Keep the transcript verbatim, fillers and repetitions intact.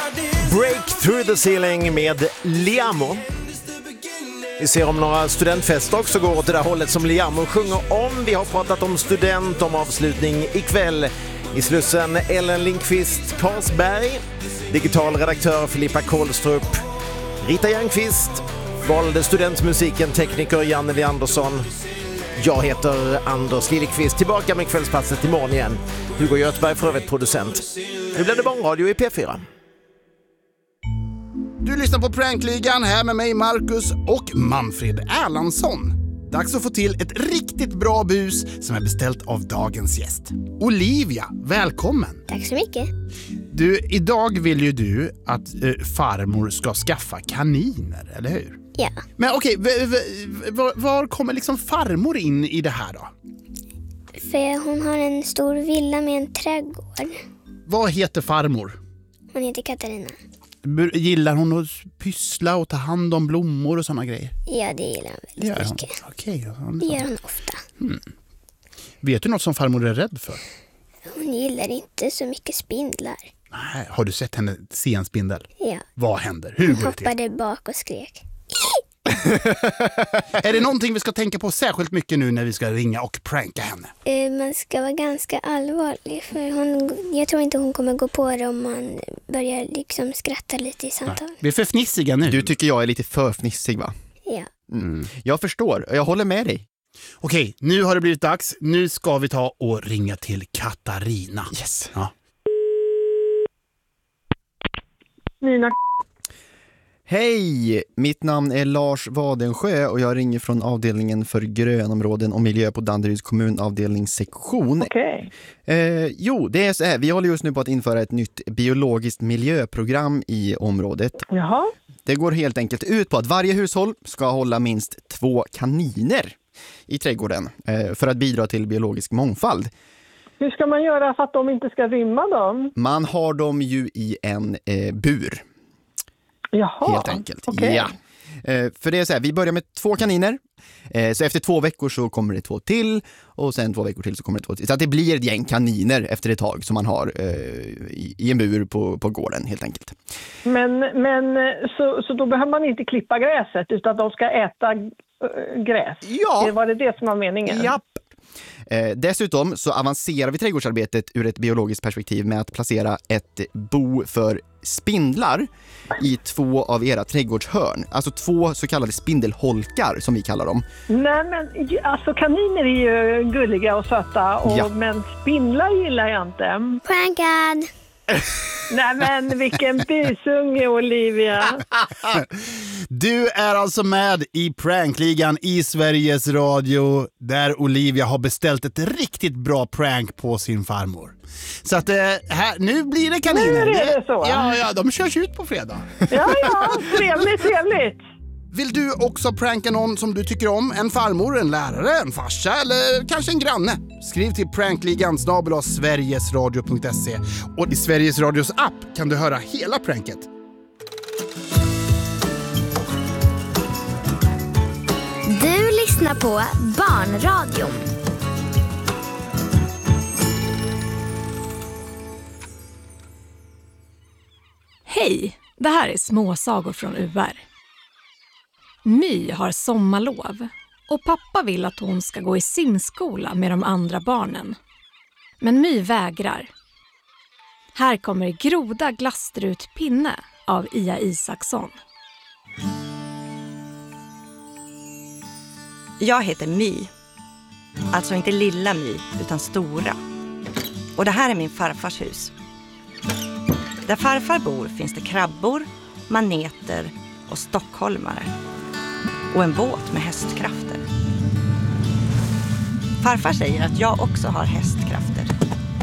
Break through the ceiling med Liamo. Vi ser om några studentfester också går åt det där hållet som Liamo sjunger om. Vi har pratat om student, om avslutning ikväll. I Slussen Ellen Lindqvist Karlsberg, digital redaktör Filippa Kohlstrup, Rita Järnqvist, valde studentmusiken tekniker Janne Leandersson. Jag heter Anders Liljeqvist, tillbaka med kvällspasset imorgon igen. Hugo Göthberg för övrigt producent. Nu blir det barnradio i P fyra. Du lyssnar på Prankligan här med mig Marcus och Manfred Erlandsson. Dags att få till ett riktigt bra bus som är beställt av dagens gäst. Olivia, välkommen. Tack så mycket. Du, idag vill ju du att eh, farmor ska skaffa kaniner, eller hur? Ja. Men okej, v- v- v- var kommer liksom farmor in i det här då? För hon har en stor villa med en trädgård. Vad heter farmor? Hon heter Katarina. Gillar hon att pyssla och ta hand om blommor och såna grejer? Ja, det gillar hon väldigt Ja, mycket. okej. Det gör hon ofta. Hmm. Vet du något som farmor är rädd för? Hon gillar inte så mycket spindlar. Nej, har du sett henne se en spindel? Ja. Vad händer? Hur Hon går det till? hoppade bak och skrek. Är det någonting vi ska tänka på särskilt mycket nu när vi ska ringa och pranka henne? Uh, man ska vara ganska allvarlig. För hon, jag tror inte hon kommer gå på det om man börjar liksom skratta lite i samtal. Nej. Vi är för fnissiga nu. Du tycker jag är lite för fnissig, va? Ja. Mm. Jag förstår, jag håller med dig. Okej, nu har det blivit dags. Nu ska vi ta och ringa till Katarina. Yes. Ja. Nina. Hej, mitt namn är Lars Wadensjö och jag ringer från avdelningen för grönområden och miljö på Danderyds kommun, avdelning sektion. Okej. Eh, jo, det är så här. Vi håller just nu på att införa ett nytt biologiskt miljöprogram i området. Jaha. Det går helt enkelt ut på att varje hushåll ska hålla minst två kaniner i trädgården eh, för att bidra till biologisk mångfald. Hur ska man göra för att de inte ska rymma dem? Man har dem ju i en eh, bur. Jaha. Helt enkelt. Okay. Ja. Eh, för det är så här, vi börjar med två kaniner. Eh, så efter två veckor så kommer det två till. Och sen två veckor till så kommer det två till. Så att det blir ett gäng kaniner efter ett tag som man har eh, i, i en bur på, på gården helt enkelt. Men, men så, så då behöver man inte klippa gräset utan de ska äta äh, gräs? Ja. Det var det det som var meningen? Japp. Eh, dessutom så avancerar vi trädgårdsarbetet ur ett biologiskt perspektiv med att placera ett bo för spindlar i två av era trädgårdshörn. Alltså två så kallade spindelholkar som vi kallar dem. Nej, men alltså kaniner är ju gulliga och söta och, Ja. men spindlar gillar jag inte. Prankad! Nej, men vilken busunge, Olivia. Du är alltså med i Prankligan i Sveriges Radio där Olivia har beställt ett riktigt bra prank på sin farmor. Så att eh, här, nu blir det kaniner. Nu är det så. Ja, ja, de körs ut på fredag. Ja, ja, trevligt, trevligt. Vill du också pranka någon som du tycker om? En farmor, en lärare, en farsa eller kanske en granne? Skriv till prankligan snabel-a sverigesradio punkt se och i Sveriges Radios app kan du höra hela pranket. Du lyssnar på Barnradion. Hej, det här är småsagor från U R. My har sommarlov och pappa vill att hon ska gå i simskola med de andra barnen. Men My vägrar. Här kommer Groda Glastrut Pinne av Ia Isaksson. Jag heter My. Alltså inte lilla My, utan stora. Och det här är min farfars hus. Där farfar bor finns det krabbor, maneter och stockholmare. Och en båt med hästkrafter. Farfar säger att jag också har hästkrafter.